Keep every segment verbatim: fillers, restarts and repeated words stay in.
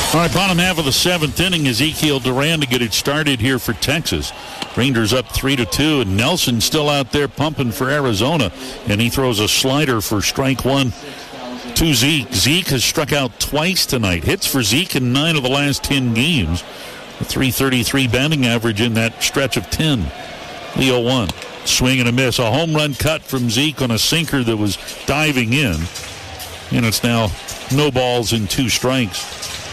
All right, bottom half of the seventh inning, Ezekiel Duran to get it started here for Texas. Rangers up three to two, and Nelson still out there pumping for Arizona, and he throws a slider for strike one to Zeke. Zeke has struck out twice tonight. Hits for Zeke in nine of the last ten games. A three thirty-three batting average in that stretch of ten. The oh one. Swing and a miss. A home run cut from Zeke on a sinker that was diving in. And it's now no balls and two strikes.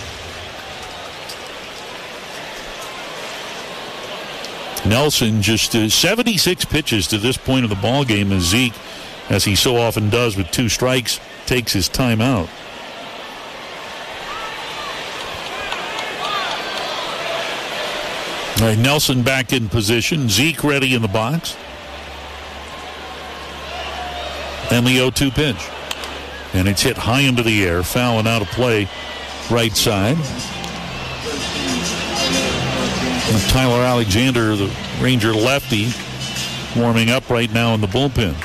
Nelson just uh, seventy-six pitches to this point of the ball game as Zeke, as he so often does with two strikes, takes his time out. All right, Nelson back in position. Zeke ready in the box. And the oh two pitch. And it's hit high into the air, foul and out of play, right side. And Tyler Alexander, the Ranger lefty, warming up right now in the bullpen.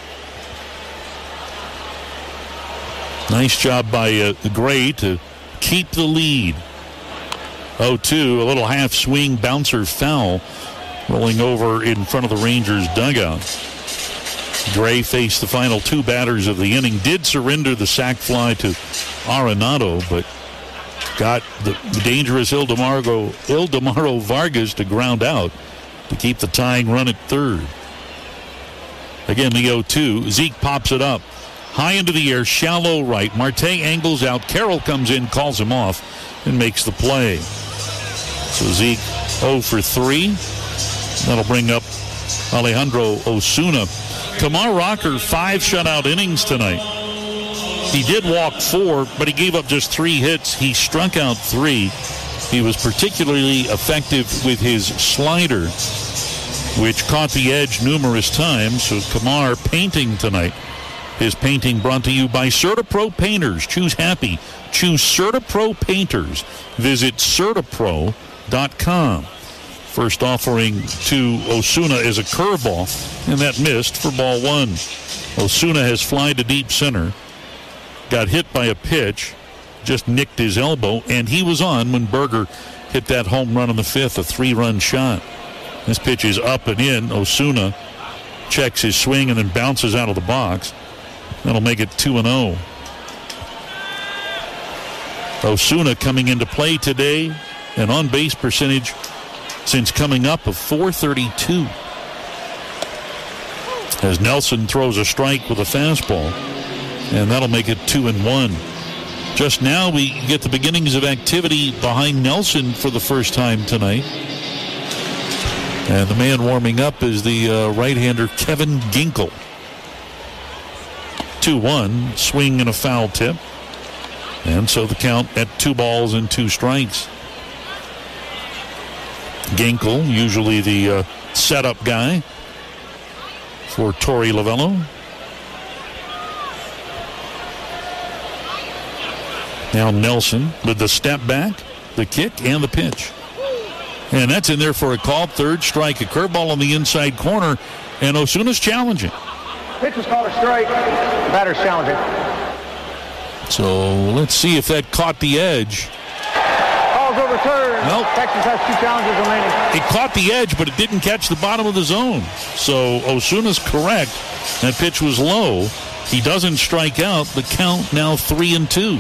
Nice job by uh, Gray to keep the lead. oh two, a little half swing bouncer foul rolling over in front of the Rangers dugout. Gray faced the final two batters of the inning. Did surrender the sac fly to Arenado, but got the dangerous Ildemaro, Ildemaro Vargas to ground out to keep the tying run at third. Again, the oh two. Zeke pops it up. High into the air, shallow right. Marte angles out. Carroll comes in, calls him off, and makes the play. So Zeke oh for three. That'll bring up Alejandro Osuna. Kamar Rocker, five shutout innings tonight. He did walk four, but he gave up just three hits. He struck out three. He was particularly effective with his slider, which caught the edge numerous times. So Kamar painting tonight. His painting brought to you by CertaPro Painters. Choose happy. Choose CertaPro Painters. Visit Certapro dot com. First offering to Osuna is a curveball, and that missed for ball one. Osuna has fly to deep center. Got hit by a pitch, just nicked his elbow, and he was on when Berger hit that home run in the fifth, a three-run shot. This pitch is up and in. Osuna checks his swing and then bounces out of the box. That'll make it two and oh. Osuna coming into play today, an on-base percentage since coming up of four thirty-two. As Nelson throws a strike with a fastball, and that'll make it two and one. Just now we get the beginnings of activity behind Nelson for the first time tonight. And the man warming up is the uh, right-hander Kevin Ginkel. two one, swing and a foul tip. And so the count at two balls and two strikes. Ginkel, usually the uh, setup guy for Torey Lovullo. Now Nelson with the step back, the kick, and the pitch. And that's in there for a call. Third strike, a curveball on the inside corner, and Osuna's challenging. Pitch is called a strike. Batter's challenging. So let's see if that caught the edge. Ball's overturned. Nope. Texas has two challenges remaining. It caught the edge, but it didn't catch the bottom of the zone. So Osuna's correct. That pitch was low. He doesn't strike out. The count now three and two.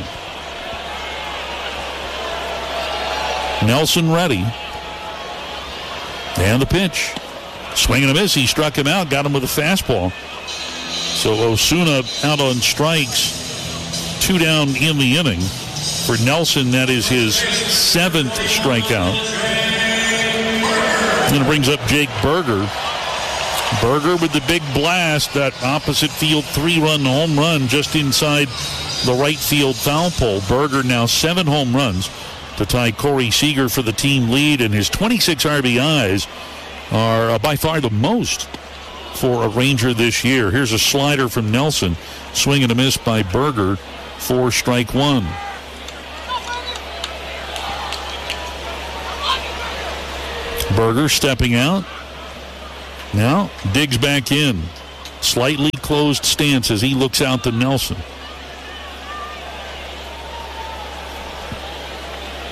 Nelson ready. And the pitch. Swing and a miss. He struck him out. Got him with a fastball. So Osuna out on strikes. Two down in the inning. For Nelson, that is his seventh strikeout. Then it brings up Jake Berger. Berger with the big blast. That opposite field three-run home run just inside the right field foul pole. Berger now seven home runs to tie Corey Seager for the team lead, and his twenty-six R B Is are uh, by far the most for a Ranger this year. Here's a slider from Nelson. Swing and a miss by Berger for strike one. Berger stepping out. Now digs back in. Slightly closed stance as he looks out to Nelson.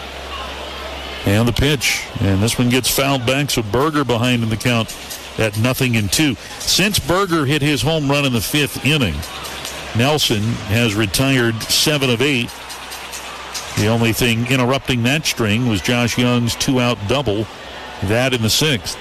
And the pitch. And this one gets fouled back, so Berger behind in the count at nothing and two. Since Berger hit his home run in the fifth inning, Nelson has retired seven of eight. The only thing interrupting that string was Josh Young's two-out double, that in the sixth.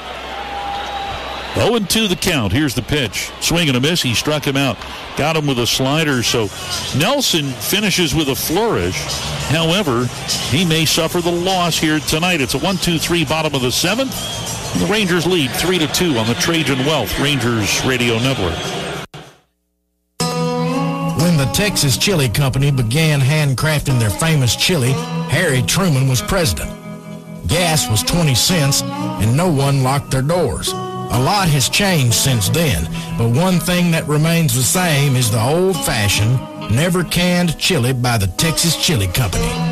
oh and two the count. Here's the pitch. Swing and a miss. He struck him out. Got him with a slider. So Nelson finishes with a flourish. However, he may suffer the loss here tonight. It's a one two three bottom of the seventh. The Rangers lead three to two on the Trajan Wealth Rangers Radio Network. When the Texas Chili Company began handcrafting their famous chili, Harry Truman was president. Gas was twenty cents, and no one locked their doors. A lot has changed since then, but one thing that remains the same is the old-fashioned, never-canned chili by the Texas Chili Company.